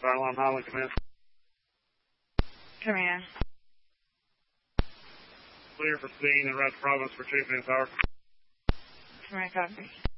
Fire alarm Highland, come in. Come in. Clear for scene and rest province for Chief Manpower. Come in, copy.